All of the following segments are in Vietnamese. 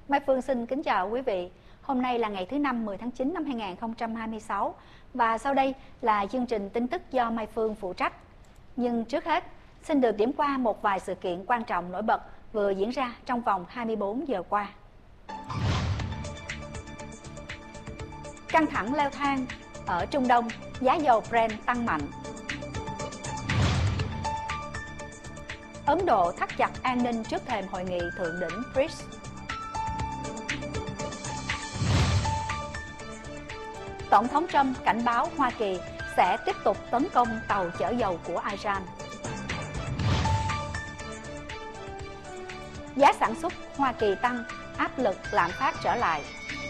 Mai Phương xin kính chào quý vị. Hôm nay là ngày thứ Năm 10 tháng 9 năm 2026 và sau đây là chương trình tin tức do Mai Phương phụ trách. Nhưng trước hết, xin được điểm qua một vài sự kiện quan trọng nổi bật vừa diễn ra trong vòng 24 giờ qua. Căng thẳng leo thang ở Trung Đông, giá dầu Brent tăng mạnh. Ấn Độ thắt chặt an ninh trước thềm hội nghị thượng đỉnh BRICS. Tổng thống Trump cảnh báo Hoa Kỳ sẽ tiếp tục tấn công tàu chở dầu của Iran. Giá sản xuất Hoa Kỳ tăng, áp lực lạm phát trở lại.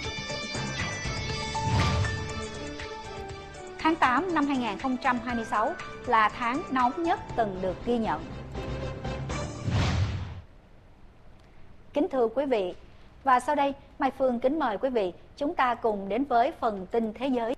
Tháng 8 năm 2026 là tháng nóng nhất từng được ghi nhận. Kính thưa quý vị, và sau đây Mai Phương kính mời quý vị chúng ta cùng đến với phần tin thế giới.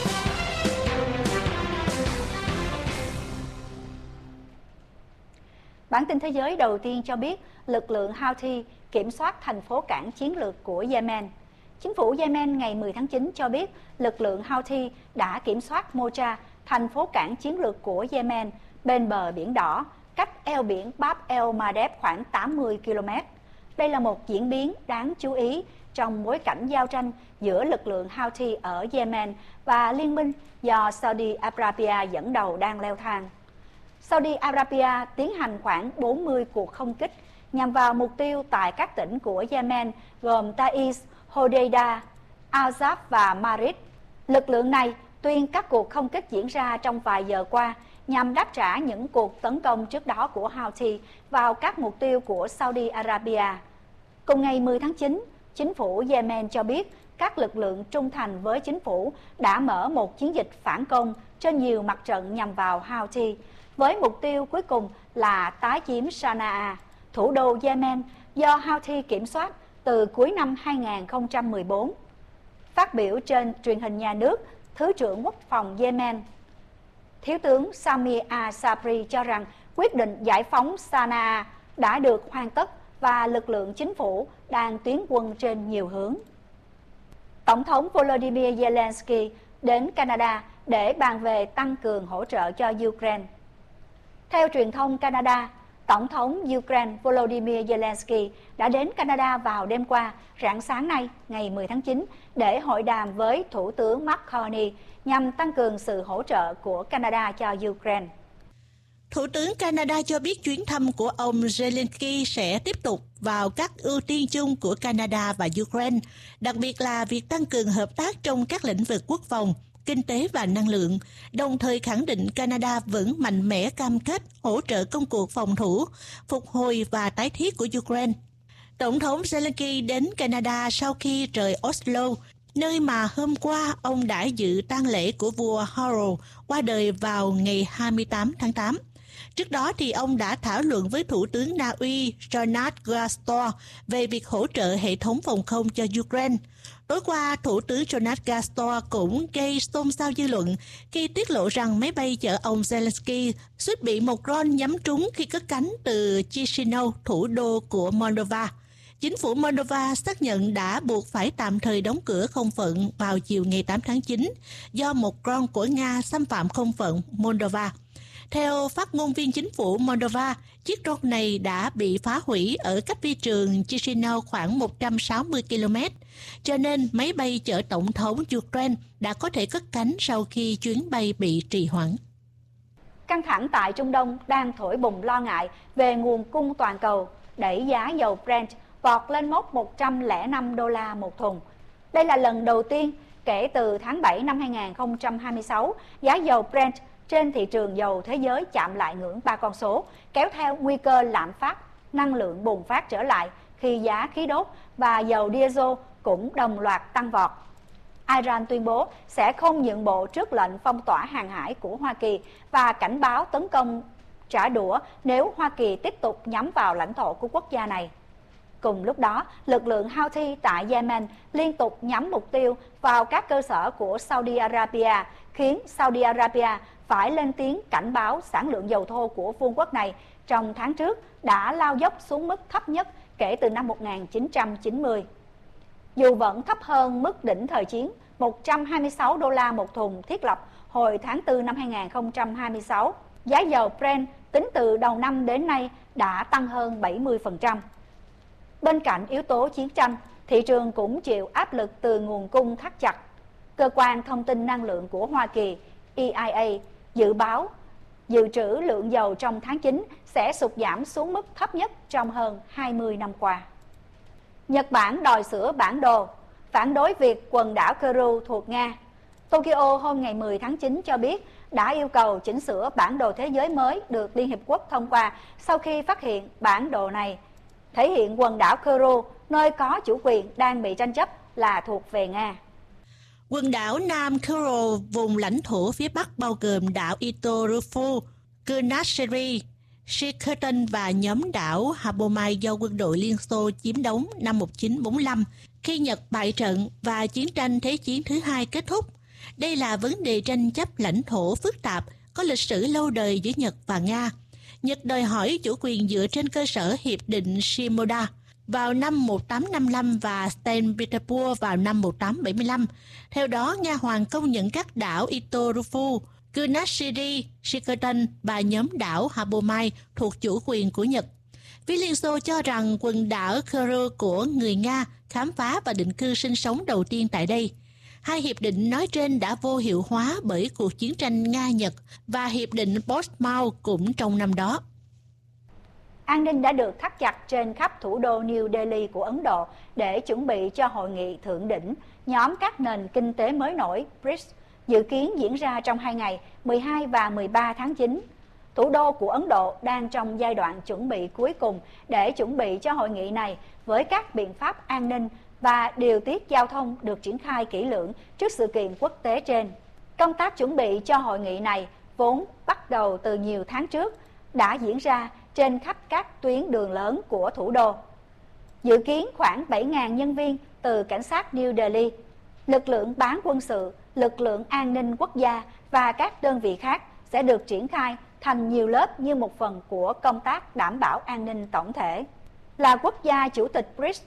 Bản tin thế giới đầu tiên cho biết lực lượng Houthi kiểm soát thành phố cảng chiến lược của Yemen. Chính phủ Yemen ngày 10 tháng 9 cho biết lực lượng Houthi đã kiểm soát Mocha, thành phố cảng chiến lược của Yemen, bên bờ Biển Đỏ, cách eo biển Bab el-Mandeb khoảng 80 km. Đây là một diễn biến đáng chú ý trong bối cảnh giao tranh giữa lực lượng Houthi ở Yemen và liên minh do Saudi Arabia dẫn đầu đang leo thang. Saudi Arabia tiến hành khoảng 40 cuộc không kích nhằm vào mục tiêu tại các tỉnh của Yemen gồm Taiz, Hodeida, Azab và Marib. Lực lượng này tuyên các cuộc không kích diễn ra trong vài giờ qua nhằm đáp trả những cuộc tấn công trước đó của Houthi vào các mục tiêu của Saudi Arabia. Cùng ngày 10 tháng 9, chính phủ Yemen cho biết các lực lượng trung thành với chính phủ đã mở một chiến dịch phản công trên nhiều mặt trận nhằm vào Houthi, với mục tiêu cuối cùng là tái chiếm Sanaa, thủ đô Yemen do Houthi kiểm soát từ cuối năm 2014. Phát biểu trên truyền hình nhà nước, Thứ trưởng Quốc phòng Yemen, Thiếu tướng Sami al-Sabri cho rằng quyết định giải phóng Sanaa đã được hoàn tất và lực lượng chính phủ đang tiến quân trên nhiều hướng. Tổng thống Volodymyr Zelensky đến Canada để bàn về tăng cường hỗ trợ cho Ukraine. Theo truyền thông Canada, Tổng thống Ukraine Volodymyr Zelensky đã đến Canada vào đêm qua, rạng sáng nay, ngày 10 tháng 9, để hội đàm với Thủ tướng Mark Carney nhằm tăng cường sự hỗ trợ của Canada cho Ukraine. Thủ tướng Canada cho biết chuyến thăm của ông Zelensky sẽ tiếp tục vào các ưu tiên chung của Canada và Ukraine, đặc biệt là việc tăng cường hợp tác trong các lĩnh vực quốc phòng, kinh tế và năng lượng, đồng thời khẳng định Canada vẫn mạnh mẽ cam kết hỗ trợ công cuộc phòng thủ, phục hồi và tái thiết của Ukraine. Tổng thống Zelensky đến Canada sau khi rời Oslo, nơi mà hôm qua ông đã dự tang lễ của vua Harold qua đời vào ngày 28 tháng 8. Trước đó thì ông đã thảo luận với Thủ tướng Na Uy Jonas Garstor về việc hỗ trợ hệ thống phòng không cho Ukraine. Tối qua, Thủ tướng Jonas Garstor cũng gây xôn xao dư luận khi tiết lộ rằng máy bay chở ông Zelensky suýt bị một drone nhắm trúng khi cất cánh từ Chisinau, thủ đô của Moldova. Chính phủ Moldova xác nhận đã buộc phải tạm thời đóng cửa không phận vào chiều ngày 8 tháng 9 do một drone của Nga xâm phạm không phận Moldova. Theo phát ngôn viên chính phủ Moldova, chiếc drone này đã bị phá hủy ở cách phi trường Chisinau khoảng 160 km, cho nên máy bay chở tổng thống Ukraine đã có thể cất cánh sau khi chuyến bay bị trì hoãn. Căng thẳng tại Trung Đông đang thổi bùng lo ngại về nguồn cung toàn cầu, đẩy giá dầu Brent vọt lên mốc 105 đô la một thùng. Đây là lần đầu tiên kể từ tháng 7 năm 2026, giá dầu Brent trên thị trường dầu thế giới chạm lại ngưỡng 3 con số, kéo theo nguy cơ lạm phát, năng lượng bùng phát trở lại khi giá khí đốt và dầu diesel cũng đồng loạt tăng vọt. Iran tuyên bố sẽ không nhượng bộ trước lệnh phong tỏa hàng hải của Hoa Kỳ và cảnh báo tấn công trả đũa nếu Hoa Kỳ tiếp tục nhắm vào lãnh thổ của quốc gia này. Cùng lúc đó, lực lượng Houthi tại Yemen liên tục nhắm mục tiêu vào các cơ sở của Saudi Arabia, khiến Saudi Arabia phải lên tiếng cảnh báo sản lượng dầu thô của vương quốc này trong tháng trước đã lao dốc xuống mức thấp nhất kể từ năm 1990. dù vẫn thấp hơn mức đỉnh thời chiến 126 đô la một thùng thiết lập hồi tháng 4 năm 2026. Giá dầu Brent tính từ đầu năm đến nay đã tăng hơn 70%. Bên cạnh yếu tố chiến tranh, thị trường cũng chịu áp lực từ nguồn cung thắt chặt. Cơ quan thông tin năng lượng của Hoa Kỳ EIA dự báo dự trữ lượng dầu trong tháng 9 sẽ sụt giảm xuống mức thấp nhất trong hơn 20 năm qua. Nhật Bản đòi sửa bản đồ, phản đối việc quần đảo Kuril thuộc Nga. Tokyo hôm ngày 10 tháng 9 cho biết đã yêu cầu chỉnh sửa bản đồ thế giới mới được Liên Hiệp Quốc thông qua sau khi phát hiện bản đồ này thể hiện quần đảo Kuril, nơi có chủ quyền đang bị tranh chấp, là thuộc về Nga. Quần đảo Nam Kuril, vùng lãnh thổ phía Bắc bao gồm đảo Itorufu, Kunashiri, Shikotan và nhóm đảo Habomai do quân đội Liên Xô chiếm đóng năm 1945 khi Nhật bại trận và chiến tranh Thế chiến thứ hai kết thúc. Đây là vấn đề tranh chấp lãnh thổ phức tạp, có lịch sử lâu đời giữa Nhật và Nga. Nhật đòi hỏi chủ quyền dựa trên cơ sở Hiệp định Shimoda vào năm 1855 và Saint Petersburg vào năm 1875. Theo đó, Nga hoàn công nhận các đảo Itorufu, Kunashiri, Shikotan và nhóm đảo Habomai thuộc chủ quyền của Nhật. Phía Liên Xô cho rằng quần đảo Kuril của người Nga khám phá và định cư sinh sống đầu tiên tại đây. Hai hiệp định nói trên đã vô hiệu hóa bởi cuộc chiến tranh Nga-Nhật và hiệp định Portsmouth cũng trong năm đó. An ninh đã được thắt chặt trên khắp thủ đô New Delhi của Ấn Độ để chuẩn bị cho hội nghị thượng đỉnh nhóm các nền kinh tế mới nổi BRICS dự kiến diễn ra trong 2 ngày 12 và 13 tháng 9. Thủ đô của Ấn Độ đang trong giai đoạn chuẩn bị cuối cùng để chuẩn bị cho hội nghị này với các biện pháp an ninh và điều tiết giao thông được triển khai kỹ lưỡng trước sự kiện quốc tế trên. Công tác chuẩn bị cho hội nghị này vốn bắt đầu từ nhiều tháng trước đã diễn ra trên khắp các tuyến đường lớn của thủ đô. Dự kiến khoảng 7.000 nhân viên từ cảnh sát New Delhi, lực lượng bán quân sự, lực lượng an ninh quốc gia và các đơn vị khác sẽ được triển khai thành nhiều lớp như một phần của công tác đảm bảo an ninh tổng thể. Là quốc gia chủ tịch BRICS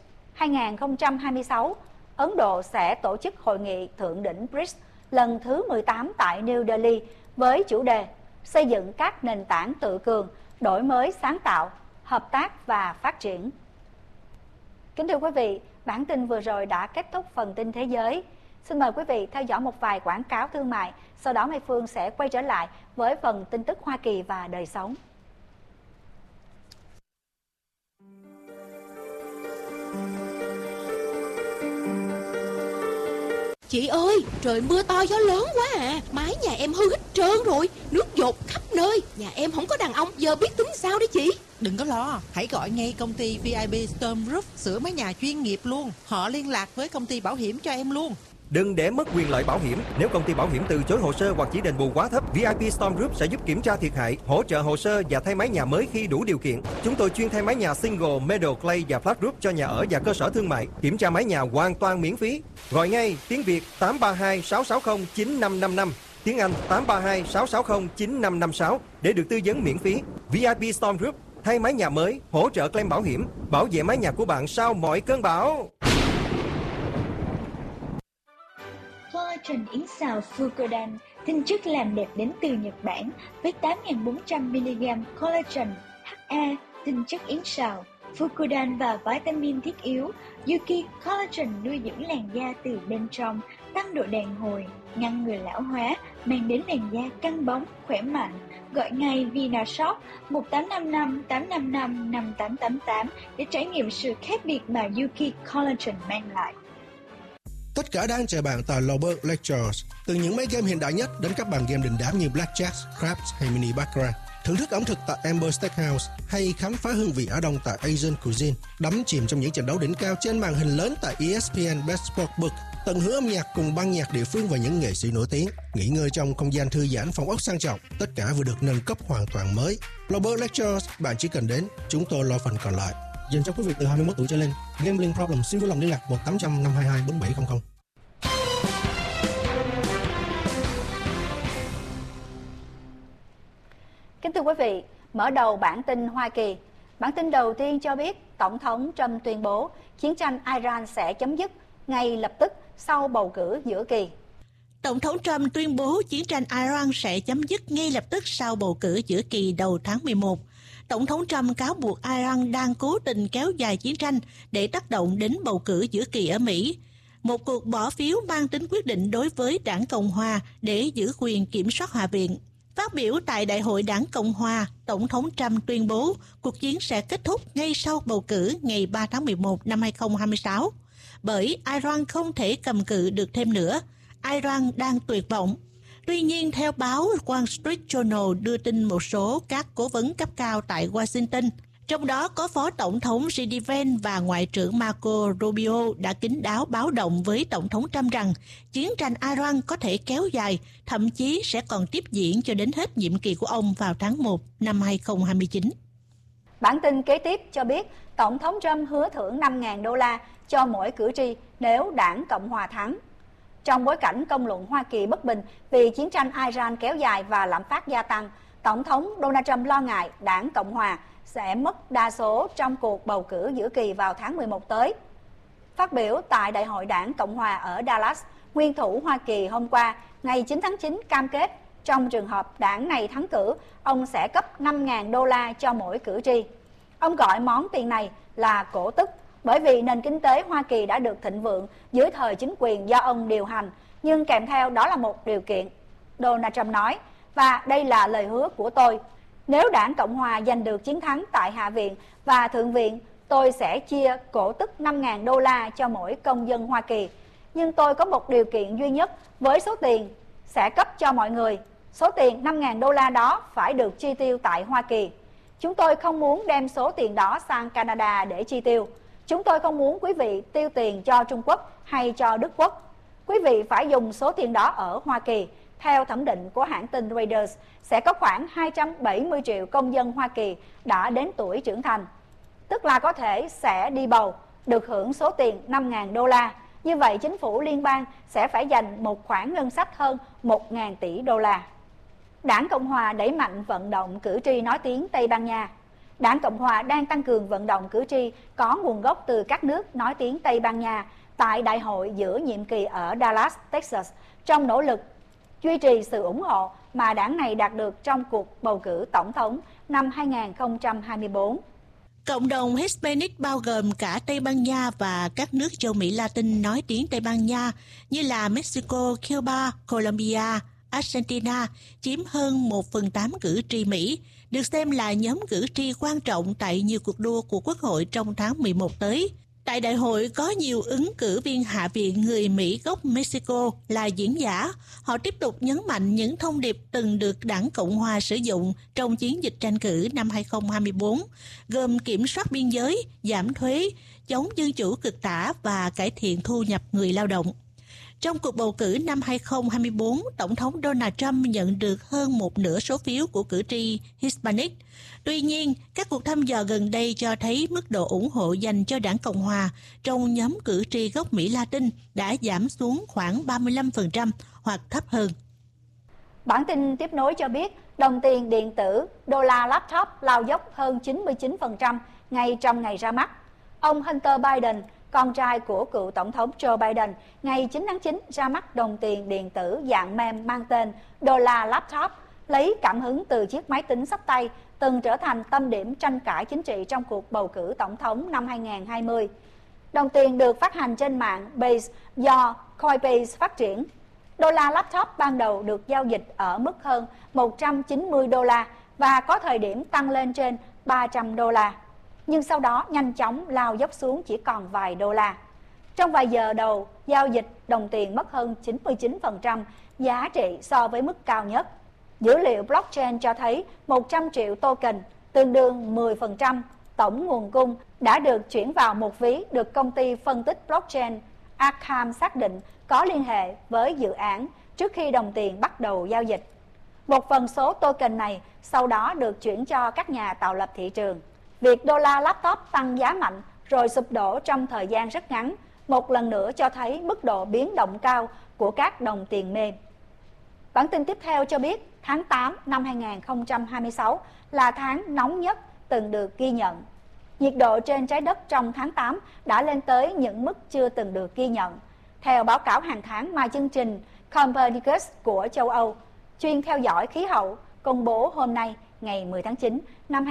2026, Ấn Độ sẽ tổ chức hội nghị thượng đỉnh BRICS lần thứ 18 tại New Delhi với chủ đề xây dựng các nền tảng tự cường, đổi mới sáng tạo, hợp tác và phát triển. Kính thưa quý vị, bản tin vừa rồi đã kết thúc phần tin thế giới. Xin mời quý vị theo dõi một vài quảng cáo thương mại, sau đó Mai Phương sẽ quay trở lại với phần tin tức Hoa Kỳ và đời sống. Chị ơi, trời mưa to gió lớn quá à, mái nhà em hư hết trơn rồi, nước dột khắp nơi. Nhà em không có đàn ông, giờ biết tính sao đấy chị? Đừng có lo, hãy gọi ngay công ty VIP Storm Roof sửa mái nhà chuyên nghiệp luôn. Họ liên lạc với công ty bảo hiểm cho em luôn. Đừng để mất quyền lợi bảo hiểm. Nếu công ty bảo hiểm từ chối hồ sơ hoặc chỉ đền bù quá thấp, VIP Storm Group sẽ giúp kiểm tra thiệt hại, hỗ trợ hồ sơ và thay mái nhà mới khi đủ điều kiện. Chúng tôi chuyên thay mái nhà single, metal, clay và flat roof cho nhà ở và cơ sở thương mại. Kiểm tra mái nhà hoàn toàn miễn phí. Gọi ngay tiếng Việt 832 660 9555, tiếng Anh 832 660 9556 để được tư vấn miễn phí. VIP Storm Group thay mái nhà mới, hỗ trợ claim bảo hiểm, bảo vệ mái nhà của bạn sau mọi cơn bão. Collagen yến xào Fucodan, tinh chất làm đẹp đến từ Nhật Bản với 8.400mg collagen, HA, tinh chất yến xào, Fucodan và vitamin thiết yếu. Yuki Collagen nuôi dưỡng làn da từ bên trong, tăng độ đàn hồi, ngăn ngừa lão hóa, mang đến làn da căng bóng, khỏe mạnh. Gọi ngay Vinashop 1855 855 5888 để trải nghiệm sự khác biệt mà Yuki Collagen mang lại. Tất cả đang chờ bạn tại Lowberg Lectures. Từ những máy game hiện đại nhất đến các bàn game đình đám như Blackjack, Craps hay Mini Baccarat. Thưởng thức ẩm thực tại Amber Steakhouse hay khám phá hương vị Á Đông tại Asian Cuisine. Đắm chìm trong những trận đấu đỉnh cao trên màn hình lớn tại ESPN Best Sportsbook. Tận hưởng âm nhạc cùng ban nhạc địa phương và những nghệ sĩ nổi tiếng. Nghỉ ngơi trong không gian thư giãn, phòng ốc sang trọng. Tất cả vừa được nâng cấp hoàn toàn mới. Lowberg Lectures, bạn chỉ cần đến, chúng tôi lo phần còn lại. Dành cho quý vị từ 21 tuổi trở lên. Gambling problem xin vui lòng liên lạc 1-800-522-4700. Kính thưa quý vị, mở đầu bản tin Hoa Kỳ, bản tin đầu tiên cho biết Tổng thống Trump tuyên bố chiến tranh Iran sẽ chấm dứt ngay lập tức sau bầu cử giữa kỳ. Tổng thống Trump tuyên bố chiến tranh Iran sẽ chấm dứt ngay lập tức sau bầu cử giữa kỳ đầu tháng 11. Tổng thống Trump cáo buộc Iran đang cố tình kéo dài chiến tranh để tác động đến bầu cử giữa kỳ ở Mỹ. Một cuộc bỏ phiếu mang tính quyết định đối với đảng Cộng Hòa để giữ quyền kiểm soát Hạ viện. Phát biểu tại Đại hội đảng Cộng Hòa, Tổng thống Trump tuyên bố cuộc chiến sẽ kết thúc ngay sau bầu cử ngày 3 tháng 11 năm 2026, bởi Iran không thể cầm cự được thêm nữa. Iran đang tuyệt vọng. Tuy nhiên, theo báo Wall Street Journal đưa tin một số các cố vấn cấp cao tại Washington, trong đó có Phó Tổng thống J.D. Vance và Ngoại trưởng Marco Rubio đã kín đáo báo động với Tổng thống Trump rằng chiến tranh Iran có thể kéo dài, thậm chí sẽ còn tiếp diễn cho đến hết nhiệm kỳ của ông vào tháng 1 năm 2029. Bản tin kế tiếp cho biết Tổng thống Trump hứa thưởng 5.000 đô la cho mỗi cử tri nếu đảng Cộng Hòa thắng. Trong bối cảnh công luận Hoa Kỳ bất bình vì chiến tranh Iran kéo dài và lạm phát gia tăng, Tổng thống Donald Trump lo ngại đảng Cộng Hòa sẽ mất đa số trong cuộc bầu cử giữa kỳ vào tháng 11 tới. Phát biểu tại Đại hội đảng Cộng Hòa ở Dallas, nguyên thủ Hoa Kỳ hôm qua, ngày 9 tháng 9 cam kết trong trường hợp đảng này thắng cử, ông sẽ cấp 5.000 đô la cho mỗi cử tri. Ông gọi món tiền này là cổ tức, bởi vì nền kinh tế Hoa Kỳ đã được thịnh vượng dưới thời chính quyền do ông điều hành, nhưng kèm theo đó là một điều kiện. Donald Trump nói, và đây là lời hứa của tôi. Nếu đảng Cộng Hòa giành được chiến thắng tại Hạ viện và Thượng viện, tôi sẽ chia cổ tức 5.000 đô la cho mỗi công dân Hoa Kỳ. Nhưng tôi có một điều kiện duy nhất với số tiền sẽ cấp cho mọi người. Số tiền 5.000 đô la đó phải được chi tiêu tại Hoa Kỳ. Chúng tôi không muốn đem số tiền đó sang Canada để chi tiêu. Chúng tôi không muốn quý vị tiêu tiền cho Trung Quốc hay cho Đức Quốc. Quý vị phải dùng số tiền đó ở Hoa Kỳ. Theo thẩm định của hãng tin Reuters, sẽ có khoảng 270 triệu công dân Hoa Kỳ đã đến tuổi trưởng thành. Tức là có thể sẽ đi bầu, được hưởng số tiền 5.000 đô la. Như vậy, chính phủ liên bang sẽ phải dành một khoản ngân sách hơn 1.000 tỷ đô la. Đảng Cộng Hòa đẩy mạnh vận động cử tri nói tiếng Tây Ban Nha. Đảng Cộng Hòa đang tăng cường vận động cử tri có nguồn gốc từ các nước nói tiếng Tây Ban Nha tại đại hội giữa nhiệm kỳ ở Dallas, Texas, trong nỗ lực duy trì sự ủng hộ mà đảng này đạt được trong cuộc bầu cử tổng thống năm 2024. Cộng đồng Hispanic bao gồm cả Tây Ban Nha và các nước châu Mỹ Latin nói tiếng Tây Ban Nha như là Mexico, Cuba, Colombia, Argentina chiếm hơn 1/8 cử tri Mỹ, được xem là nhóm cử tri quan trọng tại nhiều cuộc đua của Quốc hội trong tháng 11 tới. Tại đại hội có nhiều ứng cử viên Hạ viện người Mỹ gốc Mexico là diễn giả. Họ tiếp tục nhấn mạnh những thông điệp từng được Đảng Cộng Hòa sử dụng trong chiến dịch tranh cử năm 2024, gồm kiểm soát biên giới, giảm thuế, chống dân chủ cực tả và cải thiện thu nhập người lao động. Trong cuộc bầu cử năm 2024, Tổng thống Donald Trump nhận được hơn một nửa số phiếu của cử tri Hispanic. Tuy nhiên, các cuộc thăm dò gần đây cho thấy mức độ ủng hộ dành cho Đảng Cộng Hòa trong nhóm cử tri gốc Mỹ Latin đã giảm xuống khoảng 35% hoặc thấp hơn. Bản tin tiếp nối cho biết, đồng tiền điện tử đô la laptop lao dốc hơn 99% ngay trong ngày ra mắt. Ông Hunter Biden, con trai của cựu Tổng thống Joe Biden, ngày 9 tháng 9 ra mắt đồng tiền điện tử dạng mem mang tên đô la laptop, lấy cảm hứng từ chiếc máy tính xách tay từng trở thành tâm điểm tranh cãi chính trị trong cuộc bầu cử tổng thống năm 2020. Đồng tiền được phát hành trên mạng Base do Coinbase phát triển. Đô la laptop ban đầu được giao dịch ở mức hơn 190 đô la và có thời điểm tăng lên trên 300 đô la. Nhưng sau đó nhanh chóng lao dốc xuống chỉ còn vài đô la. Trong vài giờ đầu giao dịch, đồng tiền mất hơn 99% giá trị so với mức cao nhất. Dữ liệu blockchain cho thấy 100 triệu token, tương đương 10% tổng nguồn cung, đã được chuyển vào một ví được công ty phân tích blockchain Arkham xác định có liên hệ với dự án trước khi đồng tiền bắt đầu giao dịch. Một phần số token này sau đó được chuyển cho các nhà tạo lập thị trường. Việc đô la laptop tăng giá mạnh rồi sụp đổ trong thời gian rất ngắn, một lần nữa cho thấy mức độ biến động cao của các đồng tiền meme. Bản tin tiếp theo cho biết, tháng 8 năm 2026 là tháng nóng nhất từng được ghi nhận. Nhiệt độ trên trái đất trong tháng 8 đã lên tới những mức chưa từng được ghi nhận. Theo báo cáo hàng tháng mà chương trình Copernicus của châu Âu, chuyên theo dõi khí hậu, công bố hôm nay, ngày 10 tháng 9 năm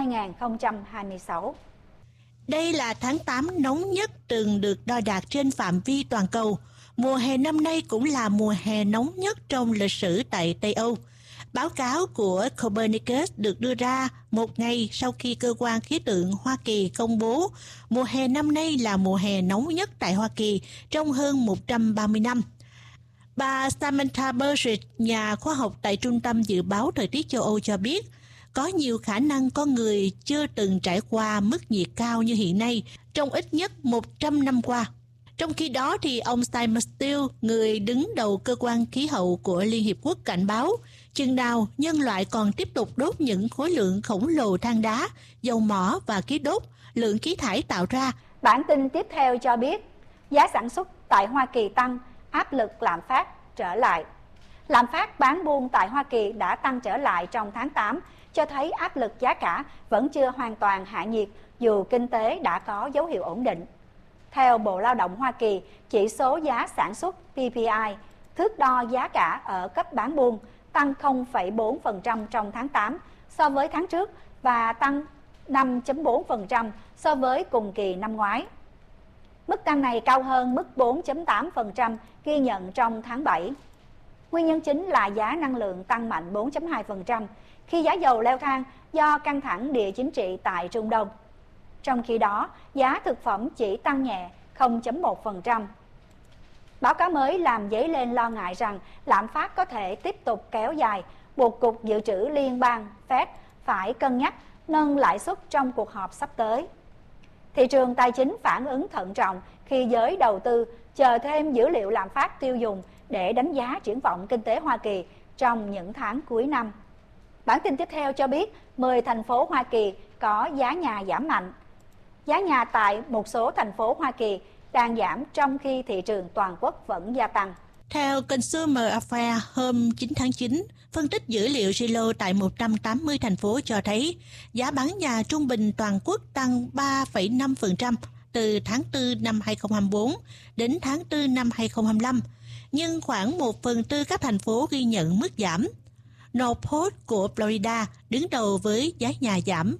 2026. Đây là tháng 8 nóng nhất từng được đo đạc trên phạm vi toàn cầu. Mùa hè năm nay cũng là mùa hè nóng nhất trong lịch sử tại Tây Âu. Báo cáo của Copernicus được đưa ra một ngày sau khi cơ quan khí tượng Hoa Kỳ công bố mùa hè năm nay là mùa hè nóng nhất tại Hoa Kỳ trong hơn 130 năm. Bà Samantha Burridge, nhà khoa học tại Trung tâm Dự báo Thời tiết châu Âu cho biết, có nhiều khả năng con người chưa từng trải qua mức nhiệt cao như hiện nay trong ít nhất 100 năm qua. Trong khi đó, thì ông Simon Steele, người đứng đầu cơ quan khí hậu của Liên Hiệp Quốc cảnh báo, chừng nào nhân loại còn tiếp tục đốt những khối lượng khổng lồ than đá, dầu mỏ và khí đốt, lượng khí thải tạo ra. Bản tin tiếp theo cho biết, giá sản xuất tại Hoa Kỳ tăng, áp lực lạm phát trở lại. Lạm phát bán buôn tại Hoa Kỳ đã tăng trở lại trong tháng 8, cho thấy áp lực giá cả vẫn chưa hoàn toàn hạ nhiệt dù kinh tế đã có dấu hiệu ổn định. Theo Bộ Lao động Hoa Kỳ, chỉ số giá sản xuất PPI, thước đo giá cả ở cấp bán buôn, tăng 0,4% trong tháng 8 so với tháng trước và tăng 5,4% so với cùng kỳ năm ngoái. Mức tăng này cao hơn mức 4,8% ghi nhận trong tháng 7. Nguyên nhân chính là giá năng lượng tăng mạnh 4,2%, khi giá dầu leo thang do căng thẳng địa chính trị tại Trung Đông. Trong khi đó, giá thực phẩm chỉ tăng nhẹ 0,1%. Báo cáo mới làm dấy lên lo ngại rằng lạm phát có thể tiếp tục kéo dài, buộc Cục Dự trữ Liên bang Fed phải cân nhắc nâng lãi suất trong cuộc họp sắp tới. Thị trường tài chính phản ứng thận trọng khi giới đầu tư chờ thêm dữ liệu lạm phát tiêu dùng để đánh giá triển vọng kinh tế Hoa Kỳ trong những tháng cuối năm. Bản tin tiếp theo cho biết 10 thành phố Hoa Kỳ có giá nhà giảm mạnh. Giá nhà tại một số thành phố Hoa Kỳ đang giảm trong khi thị trường toàn quốc vẫn gia tăng. Theo Consumer Affairs hôm 9 tháng 9, phân tích dữ liệu Zillow tại 180 thành phố cho thấy giá bán nhà trung bình toàn quốc tăng 3,5% từ tháng 4 năm 2024 đến tháng 4 năm 2025, nhưng khoảng 1/4 các thành phố ghi nhận mức giảm. Northport của Florida đứng đầu với giá nhà giảm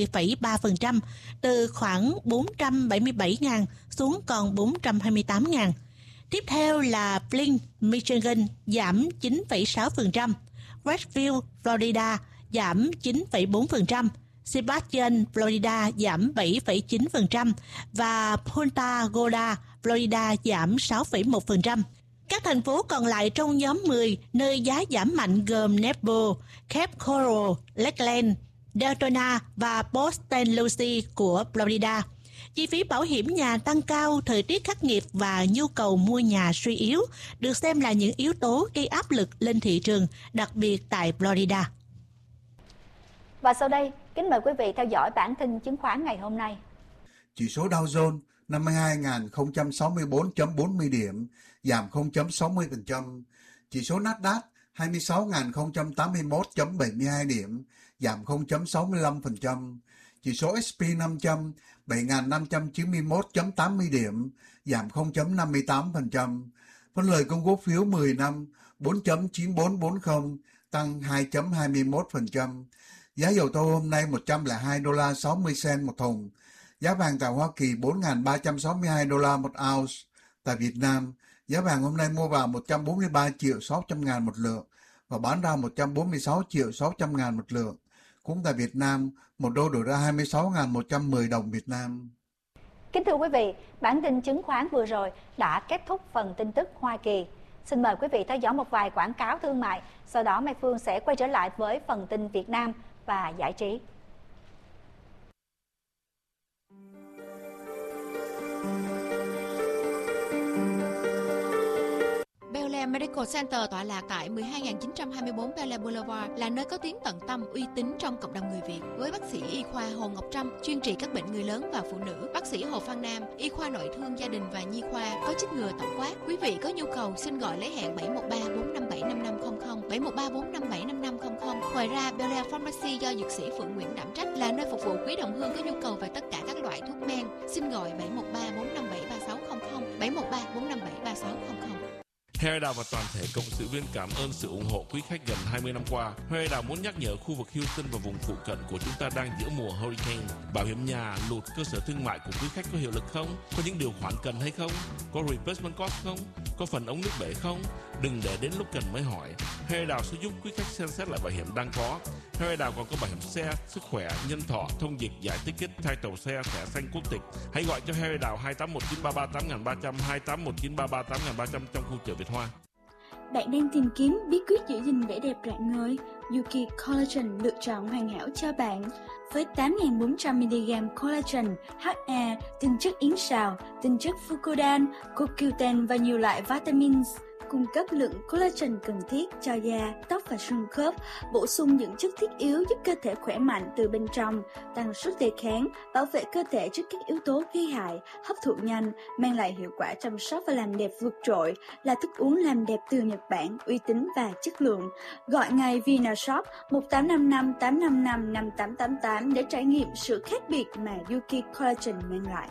10,3% từ khoảng 477.000 xuống còn 428.000. Tiếp theo là Flint, Michigan giảm 9,6%, Westview, Florida giảm 9,4%, Sebastian, Florida giảm 7,9% và Punta Gorda, Florida giảm 6,1%. Các thành phố còn lại trong nhóm 10 nơi giá giảm mạnh gồm Naples, Cape Coral, Lakeland, Daytona và Port St. Lucie của Florida. Chi phí bảo hiểm nhà tăng cao, thời tiết khắc nghiệt và nhu cầu mua nhà suy yếu được xem là những yếu tố gây áp lực lên thị trường, đặc biệt tại Florida. Và sau đây, kính mời quý vị theo dõi bản tin chứng khoán ngày hôm nay. Chỉ số Dow Jones 52.064.40 điểm, giảm 0,60%. Chỉ số Nasdaq 26.081.72 điểm, giảm 0,65%. Chỉ số S&P 500 7.591.80 điểm, giảm 0,58%. Phân lời công bố phiếu 10 năm 4.9440, tăng 2,21%. Giá dầu thô hôm nay $102.60 một thùng. Giá vàng tại Hoa Kỳ $4.362 một ounce. Tại Việt Nam, giá vàng hôm nay mua vào 143.600.000 một lượng và bán ra 146.600.000 một lượng. Cũng tại Việt Nam, một đô đổi ra 26.110 đồng Việt Nam. Kính thưa quý vị, bản tin chứng khoán vừa rồi đã kết thúc phần tin tức Hoa Kỳ. Xin mời quý vị theo dõi một vài quảng cáo thương mại, sau đó Mai Phương sẽ quay trở lại với phần tin Việt Nam và giải trí. Medical Center tọa lạc tại 12924 Pele Boulevard là nơi có tiếng tận tâm, uy tín trong cộng đồng người Việt. Với bác sĩ y khoa Hồ Ngọc Trâm chuyên trị các bệnh người lớn và phụ nữ, bác sĩ Hồ Phan Nam y khoa nội thương gia đình và nhi khoa có chích ngừa tổng quát. Quý vị có nhu cầu xin gọi lấy hẹn 713 457 5500, 713 457 5500. Ngoài ra, Belair Pharmacy do dược sĩ Phượng Nguyễn đảm trách là nơi phục vụ quý đồng hương có nhu cầu về tất cả các loại thuốc men. Xin gọi 713 457 3600, 713 457 3600. Harry và toàn thể cộng sự viên cảm ơn sự ủng hộ quý khách gần 20 năm qua. Harry muốn nhắc nhở khu vực Houston và vùng phụ cận của chúng ta đang giữa mùa hurricane. Bảo hiểm nhà, lụt, cơ sở thương mại của quý khách có hiệu lực không? Có những điều khoản cần hay không? Có replacement cost không? Có phần ống nước bể không? Đừng để đến lúc cần mới hỏi. Harry sẽ giúp quý khách xem xét lại bảo hiểm đang có. Harry còn có bảo hiểm xe, sức khỏe, nhân thọ, thông dịch, giải ticket, title xe, thẻ xanh quốc tịch. Hãy gọi cho Harry 2819338300, 2819338300 trong khu chợ Việt Hoa. Bạn đang tìm kiếm bí quyết giữ gìn vẻ đẹp rạng ngời? Yuki Collagen lựa chọn hoàn hảo cho bạn. Với 8.400mg collagen, HA, tinh chất yến sào, tinh chất fucodan, CoQ10 và nhiều loại vitamins, cung cấp lượng collagen cần thiết cho da, tóc và xương khớp, bổ sung những chất thiết yếu giúp cơ thể khỏe mạnh từ bên trong, tăng sức đề kháng, bảo vệ cơ thể trước các yếu tố gây hại, hấp thụ nhanh, mang lại hiệu quả chăm sóc và làm đẹp vượt trội, là thức uống làm đẹp từ Nhật Bản, uy tín và chất lượng. Gọi ngay Vinashop 1855 855 5888 để trải nghiệm sự khác biệt mà Yuki Collagen mang lại.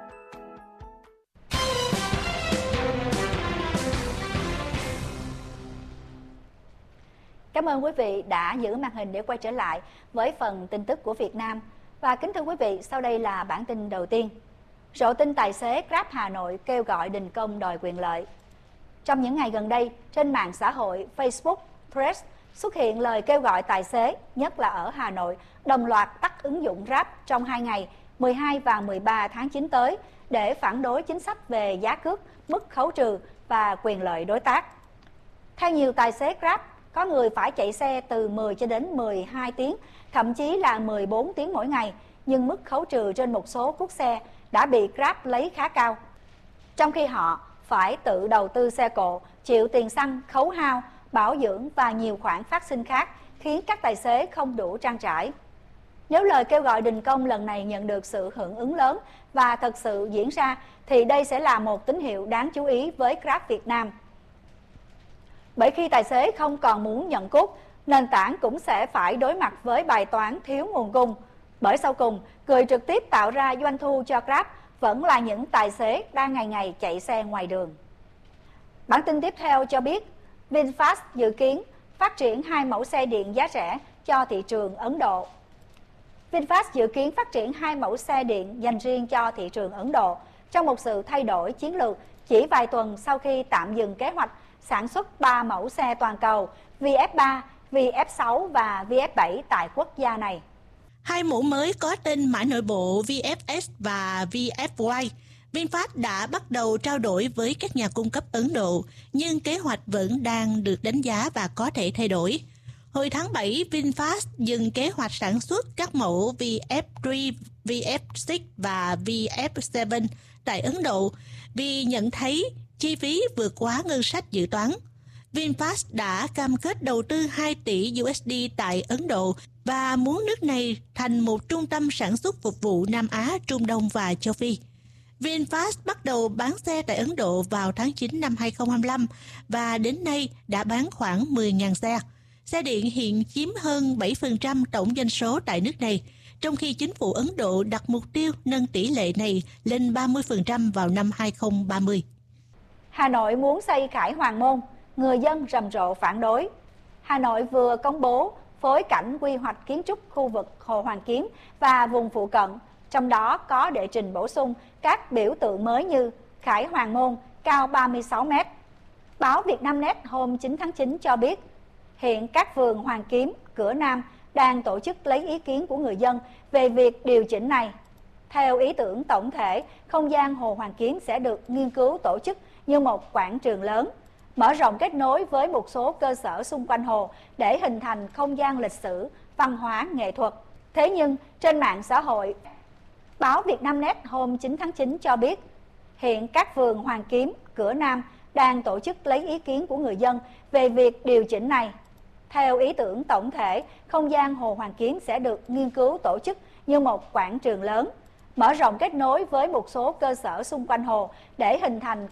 Cảm ơn quý vị đã giữ màn hình để quay trở lại với phần tin tức của Việt Nam. Và kính thưa quý vị, sau đây là bản tin đầu tiên. Rộ tin tài xế Grab Hà Nội kêu gọi đình công đòi quyền lợi. Trong những ngày gần đây, trên mạng xã hội Facebook, Threads xuất hiện lời kêu gọi tài xế, nhất là ở Hà Nội, đồng loạt tắt ứng dụng Grab trong 2 ngày 12 và 13 tháng 9 tới để phản đối chính sách về giá cước, mức khấu trừ và quyền lợi đối tác. Theo nhiều tài xế Grab, có người phải chạy xe từ 10 cho đến 12 tiếng, thậm chí là 14 tiếng mỗi ngày, nhưng mức khấu trừ trên một số cuốc xe đã bị Grab lấy khá cao. Trong khi họ phải tự đầu tư xe cộ, chịu tiền xăng, khấu hao, bảo dưỡng và nhiều khoản phát sinh khác, khiến các tài xế không đủ trang trải. Nếu lời kêu gọi đình công lần này nhận được sự hưởng ứng lớn và thật sự diễn ra, thì đây sẽ là một tín hiệu đáng chú ý với Grab Việt Nam. Bởi khi tài xế không còn muốn nhận cút, nền tảng cũng sẽ phải đối mặt với bài toán thiếu nguồn cung. Bởi sau cùng, người trực tiếp tạo ra doanh thu cho Grab vẫn là những tài xế đang ngày ngày chạy xe ngoài đường. Bản tin tiếp theo cho biết, VinFast dự kiến phát triển 2 mẫu xe điện giá rẻ cho thị trường Ấn Độ. VinFast dự kiến phát triển 2 mẫu xe điện dành riêng cho thị trường Ấn Độ trong một sự thay đổi chiến lược chỉ vài tuần sau khi tạm dừng kế hoạch sản xuất 3 mẫu xe toàn cầu VF3, VF6 và VF7 tại quốc gia này. 2 mẫu mới có tên mã nội bộ VFS và VFY. VinFast đã bắt đầu trao đổi với các nhà cung cấp Ấn Độ, nhưng kế hoạch vẫn đang được đánh giá và có thể thay đổi. Hồi tháng 7, VinFast dừng kế hoạch sản xuất các mẫu VF3, VF6 và VF7 tại Ấn Độ vì nhận thấy chi phí vượt quá ngân sách dự toán. VinFast đã cam kết đầu tư 2 tỷ USD tại Ấn Độ và muốn nước này thành một trung tâm sản xuất phục vụ Nam Á, Trung Đông và châu Phi. VinFast bắt đầu bán xe tại Ấn Độ vào tháng 9 năm 2025 và đến nay đã bán khoảng 10.000 xe. Xe điện hiện chiếm hơn 7% tổng doanh số tại nước này, trong khi chính phủ Ấn Độ đặt mục tiêu nâng tỷ lệ này lên 30% vào năm 2030. Hà Nội muốn xây Khải Hoàn Môn, người dân rầm rộ phản đối. Hà Nội vừa công bố phối cảnh quy hoạch kiến trúc khu vực Hồ Hoàn Kiếm và vùng phụ cận, trong đó có đệ trình bổ sung các biểu tượng mới như Khải Hoàn Môn cao 36 m. Báo Vietnamnet hôm 9 tháng 9 cho biết, hiện các phường Hoàn Kiếm, Cửa Nam đang tổ chức lấy ý kiến của người dân về việc điều chỉnh này. Theo ý tưởng tổng thể, không gian Hồ Hoàn Kiếm sẽ được nghiên cứu tổ chức như một quảng trường lớn, mở rộng kết nối với một số cơ sở xung quanh hồ để hình thành không gian lịch sử, văn hóa, nghệ thuật. Thế nhưng, trên mạng xã hội, báo Vietnamnet hôm 9 tháng 9 cho biết, hiện các phường Hoàn Kiếm, Cửa Nam đang tổ chức lấy ý kiến của người dân về việc điều chỉnh này. Theo ý tưởng tổng thể, không gian Hồ Hoàn Kiếm sẽ được nghiên cứu tổ chức như một quảng trường lớn, mở rộng kết nối với một số cơ sở xung quanh hồ để hình thành